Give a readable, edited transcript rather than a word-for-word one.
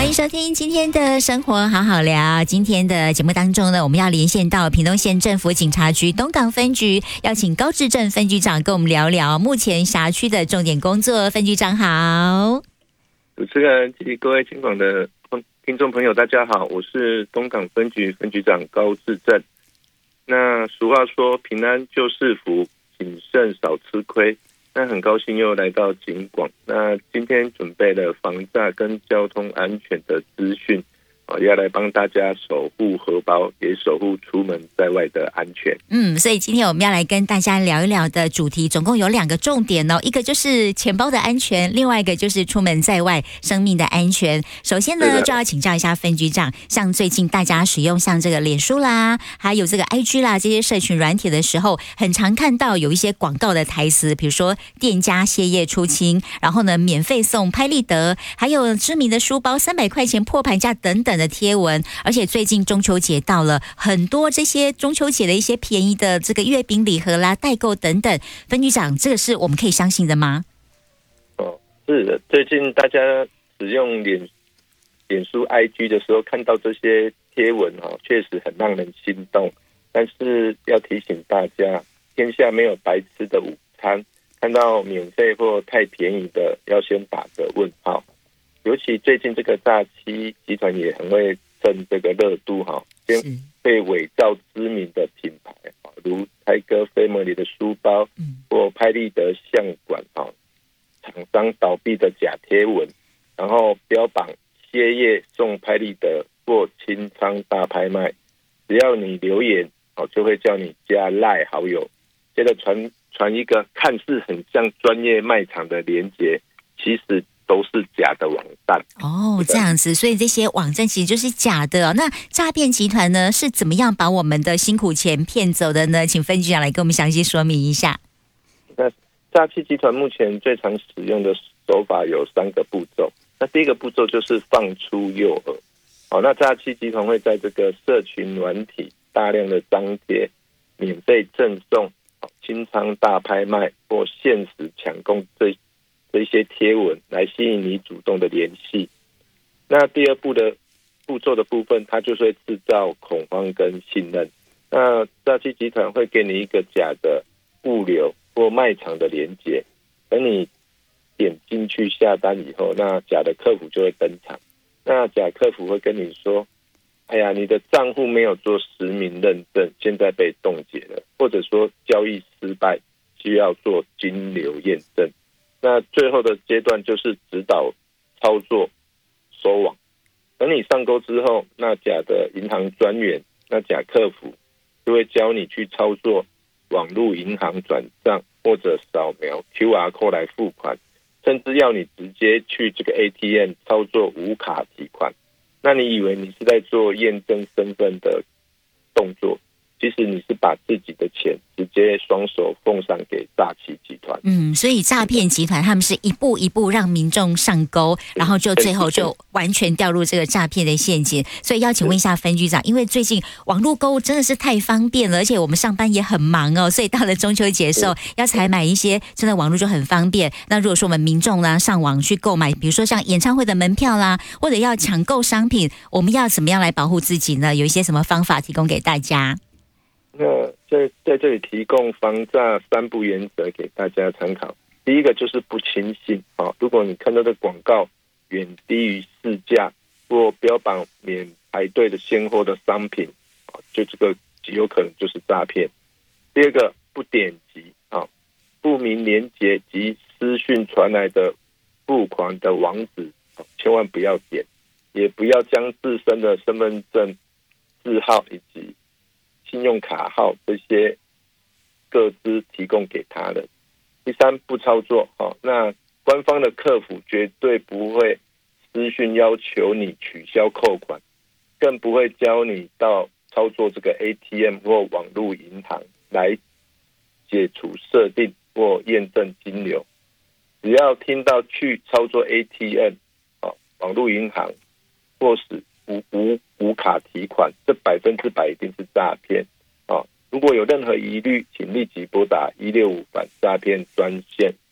欢迎收听今天的生活好好聊。今天的节目当中呢，我们要连线到屏东县政府警察局东港分局，邀请高志正分局长跟我们聊聊目前辖区的重点工作。分局长好。 主持人及各位亲广的听众朋友大家好，我是东港分局分局长高志正。那俗话说平安就是福，谨慎少吃亏。那很高兴又来到警广，那今天准备了防诈跟交通安全的资讯，要来帮大家守护荷包，也守护出门在外的安全。 所以今天我们要来跟大家聊一聊的主题，总共有2个重点哦，一个就是钱包的安全，另外一个就是出门在外生命的安全。首先呢，就要请教一下分局长，像最近大家使用像这个脸书啦，还有这个 IG 啦这些社群软体的时候，很常看到有一些广告的台词，比如说店家歇业出清，然后呢免费送拍立得，还有知名的书包300块钱破盘价等等的贴文。而且最近中秋节到了，很多这些中秋节的一些便宜的这个月饼礼盒啦、代购等等，分局长，这个是我们可以相信的吗？ 是的，最近大家使用脸书 IG 的时候，看到这些贴文确实很让人心动。但是要提醒大家，天下没有白吃的午餐，看到免费或太便宜的，要先打个问号。尤其最近这个诈欺集团也很会趁这个热度先被伪造知名的品牌，如Tiger Family 的书包或拍立得相馆厂商倒闭的假贴文，然后标榜歇业送拍立得或清仓大拍卖，只要你留言就会叫你加赖好友，接着传一个看似很像专业卖场的连结，其实都是假的网站。 这样子，所以这些网站其实就是假的。那诈骗集团呢是怎么样把我们的辛苦钱骗走的呢？请分局长来跟我们详细说明一下。 那诈欺集团目前最常使用的手法有3个步骤。那第一个步骤就是放出诱饵。那诈欺集团会在这个社群软体大量的张贴免费赠送、清仓大拍卖或限时抢购这些贴文来吸引你主动的联系。那第二步骤的部分，它就是会制造恐慌跟信任。那诈欺集团会给你一个假的物流或卖场的连结，等你点进去下单以后，那假的客服就会登场。那假客服会跟你说，哎呀，你的账户没有做实名认证，现在被冻结了，或者说交易失败，需要做金流验证。那最后的阶段就是指导操作收网。等你上钩之后，那假的银行专员、那假客服就会教你去操作网络银行转账，或者扫描 QR code 来付款，甚至要你直接去这个 ATM 操作无卡提款。那你以为你是在做验证身份的动作，其实你是把自己的钱直接双手奉上给诈欺集团。 所以诈骗集团他们是一步一步让民众上钩，然后就最后就完全掉入这个诈骗的陷阱。所以要请问一下分局长，因为最近网络购物真的是太方便了，而且我们上班也很忙哦，所以到了中秋节的时候要采买一些真的网络就很方便。那如果说我们民众啦上网去购买，比如说像演唱会的门票啦，或者要抢购商品，我们要怎么样来保护自己呢？有一些什么方法提供给大家？ 那在这里提供防诈3不原则给大家参考。第一个就是不轻信，如果你看到的广告远低于市价或标榜免排队的现货的商品，就这个极有可能就是诈骗。第二个不点击不明连结及私讯传来的付款的网址，千万不要点，也不要将自身的身份证字号以及信用卡号这些各自提供给他的。第三，不操作。那官方的客服绝对不会私讯要求你取消扣款，更不会教你到操作这个 ATM 或网络银行来解除设定或验证金流。只要听到去操作 ATM、网络银行或是无卡提款，这100%一定是诈骗。如果有任何疑虑，请立即拨打165反诈骗专线